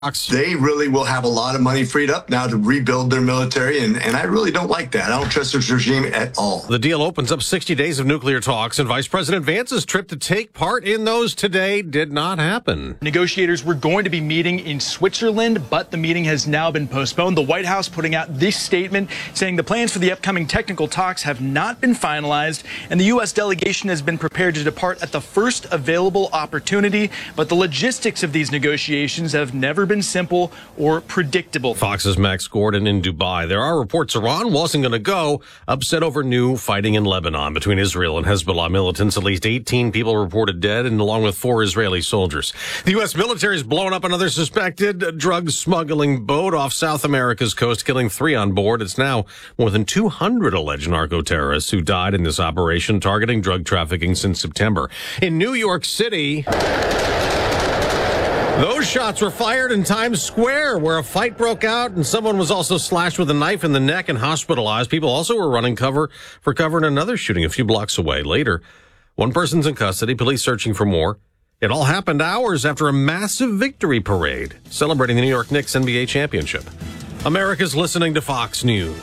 They really will have a lot of money freed up now to rebuild their military, and I really don't like that. I don't trust this regime at all. The deal opens up 60 days of nuclear talks, and Vice President Vance's trip to take part in those today did not happen. Negotiators were going to be meeting in Switzerland, but the meeting has now been postponed. The White House putting out this statement saying the plans for the upcoming technical talks have not been finalized, and the U.S. delegation has been prepared to depart at the first available opportunity, but the logistics of these negotiations have never been simple or predictable. Fox's Max Gordon in Dubai. There are reports Iran wasn't going to go, upset over new fighting in Lebanon between Israel and Hezbollah militants. At least 18 people reported dead, and along with 4 Israeli soldiers. The U.S. military has blown up another suspected drug smuggling boat off South America's coast, killing 3 on board. It's now more than 200 alleged narco-terrorists who died in this operation targeting drug trafficking since September. In New York City, those shots were fired in Times Square, where a fight broke out and someone was also slashed with a knife in the neck and hospitalized. People also were running cover in another shooting a few blocks away. Later, one person's in custody, police searching for more. It all happened hours after a massive victory parade celebrating the New York Knicks NBA championship. America's listening to Fox News.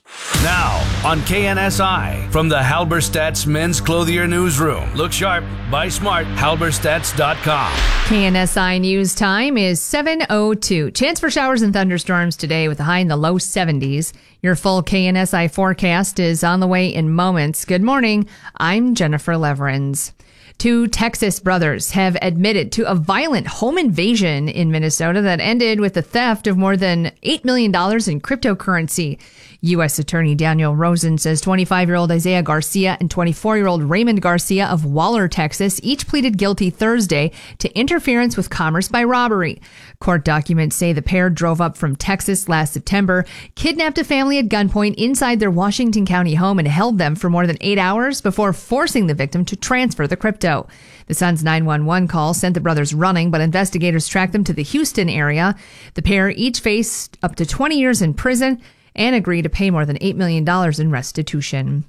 Now on KNSI from the Halberstadt's Men's Clothier Newsroom. Look sharp, buy smart, halberstadts.com. KNSI News time is 7:02. Chance for showers and thunderstorms today with a high in the low 70s. Your full KNSI forecast is on the way in moments. Good morning. I'm Jennifer Leverins. 2 Texas brothers have admitted to a violent home invasion in Minnesota that ended with the theft of more than $8 million in cryptocurrency. U.S. Attorney Daniel Rosen says 25-year-old Isaiah Garcia and 24-year-old Raymond Garcia of Waller, Texas, each pleaded guilty Thursday to interference with commerce by robbery. Court documents say the pair drove up from Texas last September, kidnapped a family at gunpoint inside their Washington County home, and held them for more than 8 hours before forcing the victim to transfer the crypto. The son's 911 call sent the brothers running, but investigators tracked them to the Houston area. The pair each faced up to 20 years in prison and agreed to pay more than $8 million in restitution.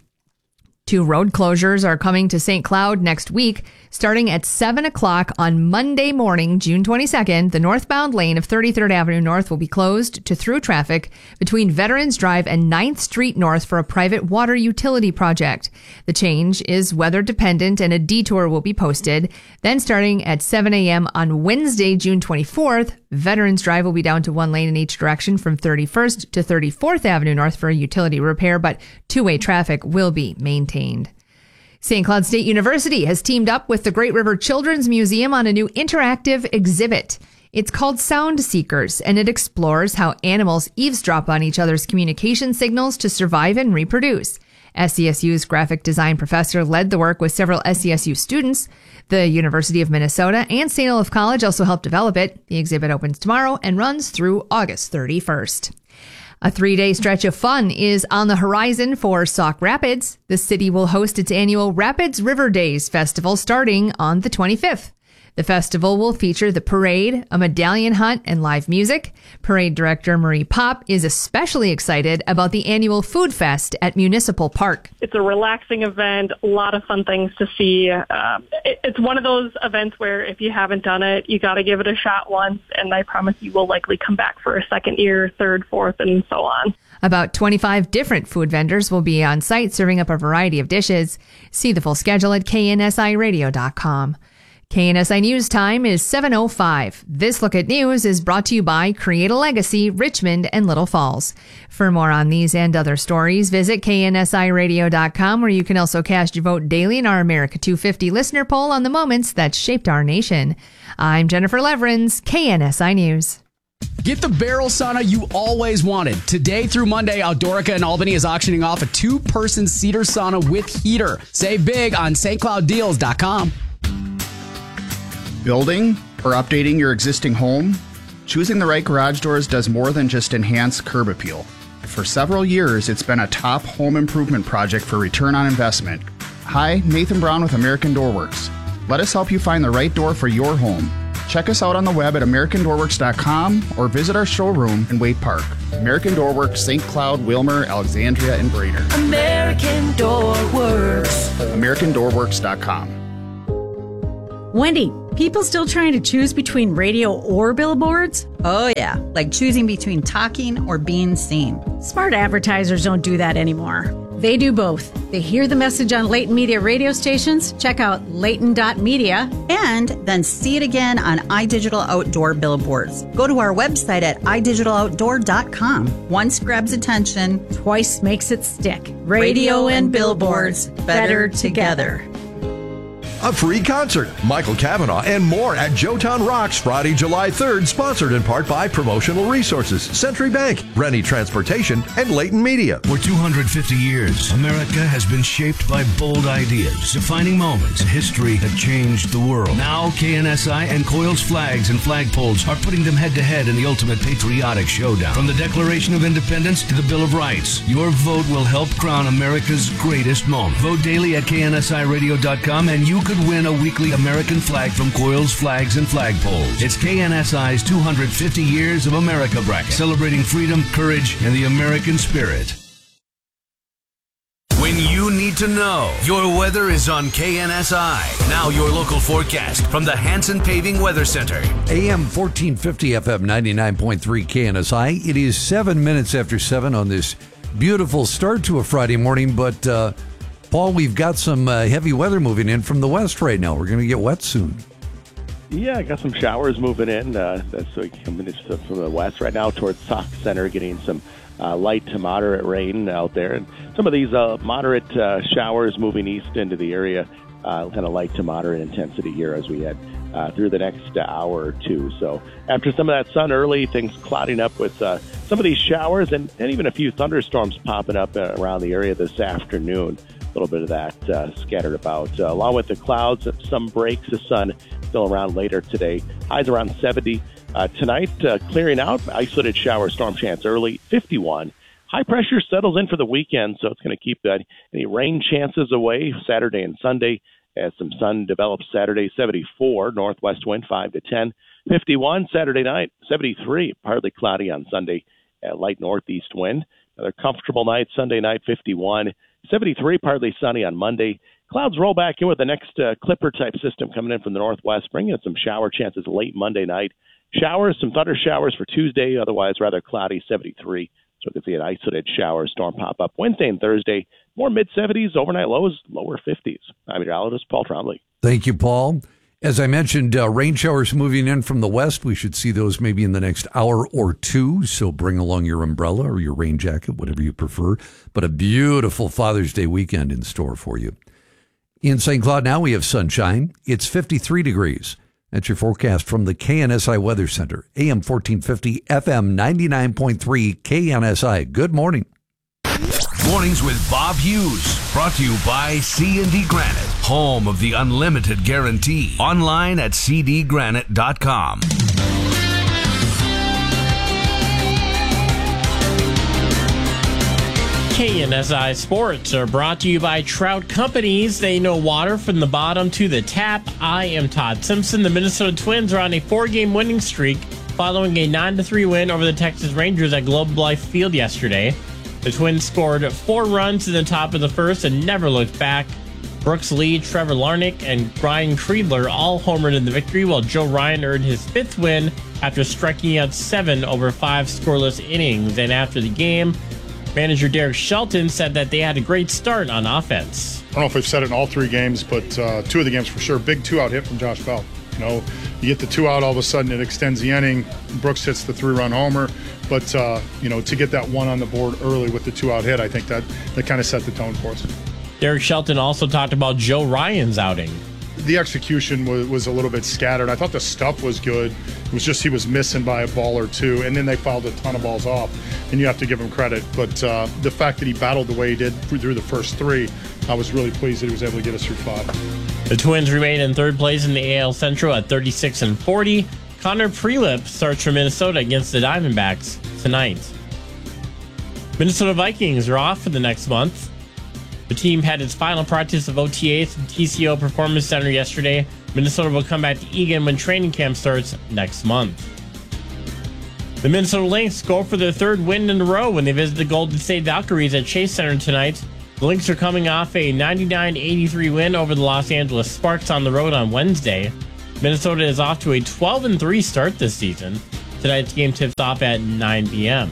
2 road closures are coming to St. Cloud next week. Starting at 7 o'clock on Monday morning, June 22nd, the northbound lane of 33rd Avenue North will be closed to through traffic between Veterans Drive and 9th Street North for a private water utility project. The change is weather dependent and a detour will be posted. Then starting at 7 a.m. on Wednesday, June 24th, Veterans Drive will be down to 1 lane in each direction from 31st to 34th Avenue North for a utility repair, but 2-way traffic will be maintained. St. Cloud State University has teamed up with the Great River Children's Museum on a new interactive exhibit. It's called Sound Seekers, and it explores how animals eavesdrop on each other's communication signals to survive and reproduce. SCSU's graphic design professor led the work with several SCSU students. The University of Minnesota and St. Olaf College also helped develop it. The exhibit opens tomorrow and runs through August 31st. A 3-day stretch of fun is on the horizon for Sauk Rapids. The city will host its annual Rapids River Days festival starting on the 25th. The festival will feature the parade, a medallion hunt, and live music. Parade director Marie Pop is especially excited about the annual Food Fest at Municipal Park. It's a relaxing event, a lot of fun things to see. It's one of those events where if you haven't done it, you got to give it a shot once, and I promise you will likely come back for a second year, third, fourth, and so on. About 25 different food vendors will be on site serving up a variety of dishes. See the full schedule at KNSIRadio.com. KNSI News time is 7:05. This Look at News is brought to you by Create a Legacy, Richmond and Little Falls. For more on these and other stories, visit KNSIRadio.com, where you can also cast your vote daily in our America 250 listener poll on the moments that shaped our nation. I'm Jennifer Leverins, KNSI News. Get the barrel sauna you always wanted. Today through Monday, Outdoorica in Albany is auctioning off a 2-person cedar sauna with heater. Save big on stclouddeals.com. Building or updating your existing home? Choosing the right garage doors does more than just enhance curb appeal. For several years, it's been a top home improvement project for return on investment. Hi, Nathan Brown with American Door Works. Let us help you find the right door for your home. Check us out on the web at AmericanDoorWorks.com or visit our showroom in Waite Park. American Door Works, St. Cloud, Wilmer, Alexandria, and Brainerd. American Door Works. AmericanDoorWorks.com. Wendy, people still trying to choose between radio or billboards? Oh, yeah, like choosing between talking or being seen. Smart advertisers don't do that anymore. They do both. They hear the message on Leighton Media radio stations, check out Leighton.media, and then see it again on iDigital Outdoor billboards. Go to our website at idigitaloutdoor.com. Once grabs attention, twice makes it stick. Radio and billboards, better together. A free concert, Michael Cavanaugh, and more at Joetown Rocks Friday, July 3rd, sponsored in part by Promotional Resources, Century Bank, Rennie Transportation, and Leighton Media. For 250 years, America has been shaped by bold ideas, defining moments in history that changed the world. Now, KNSI and Coils Flags and Flagpoles are putting them head-to-head in the ultimate patriotic showdown. From the Declaration of Independence to the Bill of Rights, your vote will help crown America's greatest moment. Vote daily at KNSIRadio.com, and you could win a weekly American flag from Coils, Flags, and Flagpoles. It's KNSI's 250 Years of America bracket, celebrating freedom, courage, and the American spirit. When you need to know, your weather is on KNSI. Now your local forecast from the Hanson Paving Weather Center. AM 1450, FM 99.3 KNSI. It is 7 minutes after 7 on this beautiful start to a Friday morning, but Paul, we've got some heavy weather moving in from the west right now. We're going to get wet soon. Yeah, I got some showers moving in. That's coming from the west right now towards Sauk Center, getting some light to moderate rain out there. And some of these moderate showers moving east into the area, kind of light to moderate intensity here as we head through the next hour or two. So after some of that sun early, things clouding up with some of these showers and even a few thunderstorms popping up around the area this afternoon. A little bit of that scattered about. Along with the clouds, some breaks of sun still around later today. Highs around 70. Tonight, clearing out. Isolated shower storm chance early, 51. High pressure settles in for the weekend, so it's going to keep any rain chances away Saturday and Sunday as some sun develops Saturday, 74. Northwest wind 5 to 10. 51 Saturday night, 73. Partly cloudy on Sunday, light northeast wind. Another comfortable night Sunday night, 51. 73, partly sunny on Monday. Clouds roll back in with the next Clipper-type system coming in from the northwest, bringing in some shower chances late Monday night. Showers, some thunder showers for Tuesday, otherwise rather cloudy, 73. So we can see an isolated shower storm pop up Wednesday and Thursday. More mid-70s, overnight lows, lower 50s. I'm meteorologist Paul Trombley. Thank you, Paul. As I mentioned, rain showers moving in from the west. We should see those maybe in the next hour or two. So bring along your umbrella or your rain jacket, whatever you prefer. But a beautiful Father's Day weekend in store for you. In St. Cloud now we have sunshine. It's 53 degrees. That's your forecast from the KNSI Weather Center. AM 1450, FM 99.3 KNSI. Good morning. Mornings with Bob Hughes. Brought to you by C&D Granite, home of the unlimited guarantee. Online at cdgranite.com. KNSI Sports are brought to you by Trout Companies. They know water from the bottom to the tap. I am Todd Simpson. The Minnesota Twins are on a 4-game winning streak following a 9-3 win over the Texas Rangers at Globe Life Field yesterday. The Twins scored 4 runs in the top of the first and never looked back. Brooks Lee, Trevor Larnach, and Ryan Kreidler all homered in the victory, while Joe Ryan earned his 5th win after striking out 7 over 5 scoreless innings. And after the game, manager Derek Shelton said that they had a great start on offense. I don't know if we've said it in all 3 games, but 2 of the games for sure. Big 2-out hit from Josh Bell. You know, you get the 2 out, all of a sudden it extends the inning. Brooks hits the 3-run homer. But, you know, to get that 1 on the board early with the 2-out hit, I think that kind of set the tone for us. Derek Shelton also talked about Joe Ryan's outing. The execution was a little bit scattered. I thought the stuff was good. It was just he was missing by a ball or 2, and then they fouled a ton of balls off, and you have to give him credit. But the fact that he battled the way he did through the first 3, I was really pleased that he was able to get us through 5. The Twins remain in 3rd place in the AL Central at 36-40. Connor Prelip starts for Minnesota against the Diamondbacks tonight. Minnesota Vikings are off for the next month. The team had its final practice of OTAs at the TCO Performance Center yesterday. Minnesota will come back to Eagan when training camp starts next month. The Minnesota Lynx go for their 3rd win in a row when they visit the Golden State Valkyries at Chase Center tonight. The Lynx are coming off a 99-83 win over the Los Angeles Sparks on the road on Wednesday. Minnesota is off to a 12-3 start this season. Tonight's game tips off at 9 p.m.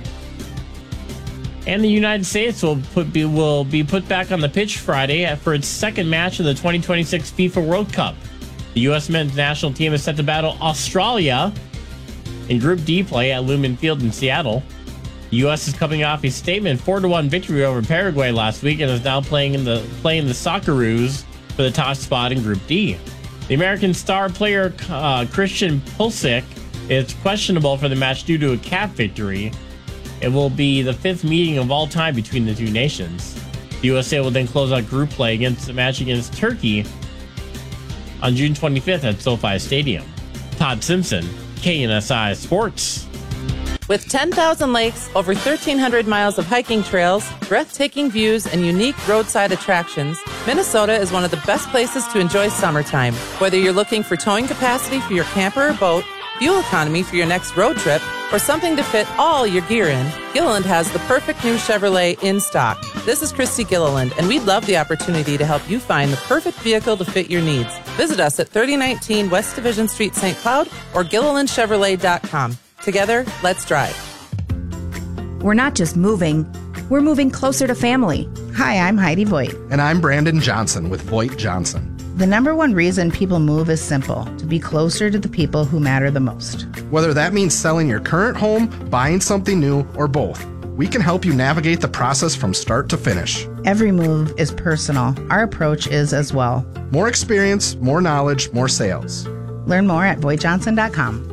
And the United States will be put back on the pitch Friday for its second match of the 2026 FIFA World Cup. The U.S. men's national team is set to battle Australia in Group D play at Lumen Field in Seattle. The U.S. is coming off a statement 4-1 victory over Paraguay last week and is now playing the Socceroos for the top spot in Group D. The American star player Christian Pulisic is questionable for the match due to a calf victory. It will be the fifth meeting of all time between the two nations. The USA will then close out group play against the match against Turkey on June 25th at SoFi Stadium. Todd Simpson, KNSI Sports. With 10,000 lakes, over 1,300 miles of hiking trails, breathtaking views, and unique roadside attractions, Minnesota is one of the best places to enjoy summertime. Whether you're looking for towing capacity for your camper or boat, fuel economy for your next road trip, or something to fit all your gear in, Gilliland has the perfect new Chevrolet in stock. This is Christy Gilliland, and we'd love the opportunity to help you find the perfect vehicle to fit your needs. Visit us at 3019 West Division Street, St. Cloud, or GillilandChevrolet.com. Together, let's drive. We're not just moving, we're moving closer to family. Hi, I'm Heidi Voigt. And I'm Brandon Johnson with Voigt Johnson. The number one reason people move is simple: to be closer to the people who matter the most. Whether that means selling your current home, buying something new, or both, we can help you navigate the process from start to finish. Every move is personal. Our approach is as well. More experience, more knowledge, more sales. Learn more at VoigtJohnson.com.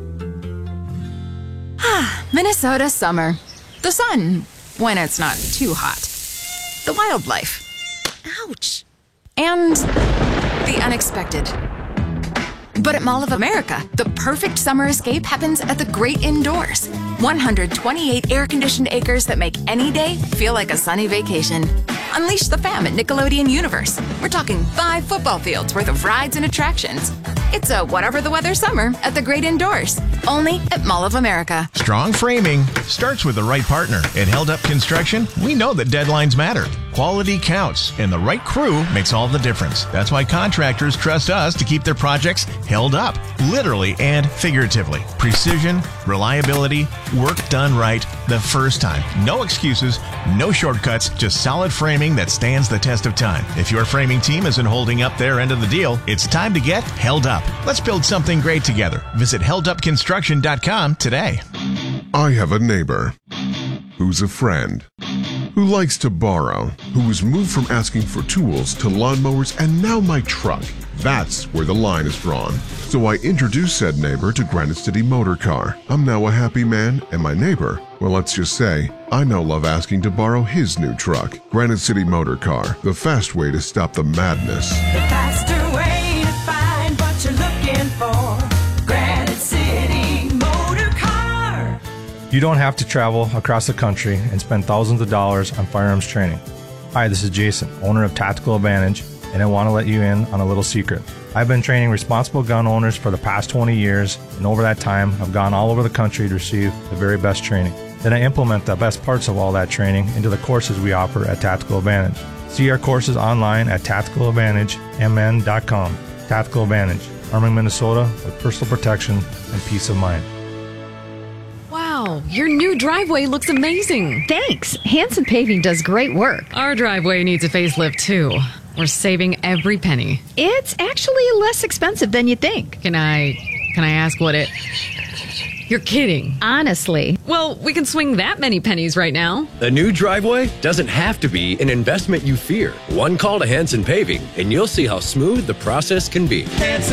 Minnesota summer. The sun, when it's not too hot. The wildlife. Ouch. And the unexpected. But at Mall of America, the perfect summer escape happens at the great indoors. 128 air-conditioned acres that make any day feel like a sunny vacation. Unleash the fam at Nickelodeon Universe. We're talking 5 football fields worth of rides and attractions. It's a whatever the weather summer at the great indoors. Only at Mall of America. Strong framing starts with the right partner. At Held Up Construction, we know that deadlines matter. Quality counts, and the right crew makes all the difference. That's why contractors trust us to keep their projects held up, literally and figuratively. Precision, reliability, work done right the first time. No excuses, no shortcuts, just solid framing that stands the test of time. If your framing team isn't holding up their end of the deal, it's time to get held up. Let's build something great together. Visit heldupconstruction.com today. I have a neighbor who's a friend, who likes to borrow, who was moved from asking for tools to lawnmowers and now my truck. That's where the line is drawn. So I introduced said neighbor to Granite City Motor Car. I'm now a happy man, and my neighbor, well, let's just say, I now love asking to borrow his new truck. Granite City Motor Car, the fast way to stop the madness. The faster way to find what you're looking for. Granite City Motor Car. You don't have to travel across the country and spend thousands of dollars on firearms training. Hi, this is Jason, owner of Tactical Advantage, and I want to let you in on a little secret. I've been training responsible gun owners for the past 20 years, and over that time, I've gone all over the country to receive the very best training. Then I implement the best parts of all that training into the courses we offer at Tactical Advantage. See our courses online at tacticaladvantagemn.com. Tactical Advantage, arming Minnesota with personal protection and peace of mind. Wow, your new driveway looks amazing. Thanks. Hanson Paving does great work. Our driveway needs a facelift too. We're saving every penny. It's actually less expensive than you think. Can I ask what it... You're kidding. Honestly. Well, we can swing that many pennies right now. A new driveway doesn't have to be an investment you fear. One call to Hanson Paving, and you'll see how smooth the process can be. Hanson